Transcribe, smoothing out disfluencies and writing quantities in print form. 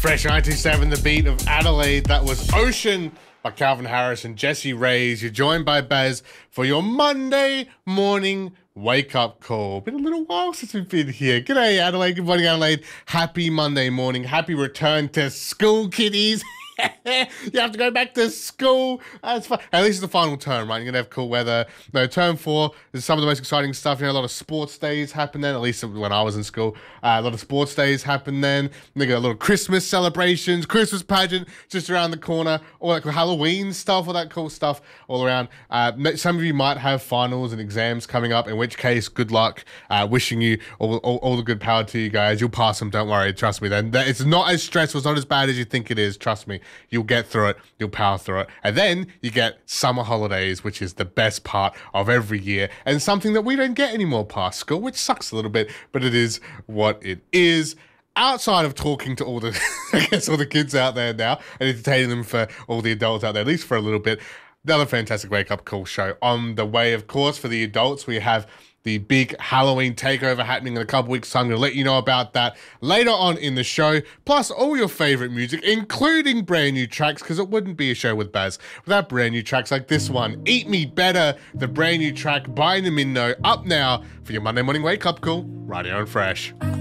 Fresh 97, the beat of Adelaide. That was Ocean by Calvin Harris and Jessie Reyes. You're joined by Baz for your Monday morning wake-up call. Been a little while since we've been here. G'day, Adelaide. Good morning, Adelaide. Happy Monday morning. Happy return to school, kiddies. You have to go back to school. That's fun. At least it's the final term, right? You're going to have cool weather. No, term 4 is some of the most exciting stuff. You know, a lot of sports days happen then, at least when I was in school. A lot of sports days happen then. You got a lot of Christmas celebrations, Christmas pageant just around the corner, all that cool Halloween stuff, all that cool stuff all around. Some of you might have finals and exams coming up, in which case, good luck. Wishing you all the good power to you guys. You'll pass them, don't worry. Trust me. Then it's not as stressful. It's not as bad as you think it is. Trust me. You'll get through it. You'll power through it. And then you get summer holidays, which is the best part of every year and something that we don't get anymore past school, which sucks a little bit, but it is what it is. Outside of talking to all the, all the kids out there now and entertaining them for all the adults out there, at least for a little bit, another fantastic wake-up call show on the way, of course. For the adults, we have the big Halloween takeover happening in a couple weeks' time. I'm going to let you know about that later on in the show, plus all your favorite music, including brand new tracks, because it wouldn't be a show with Baz without brand new tracks like this one, Eat Me Better, the brand new track by Namino, up now for your Monday morning wake-up call, right here on Fresh.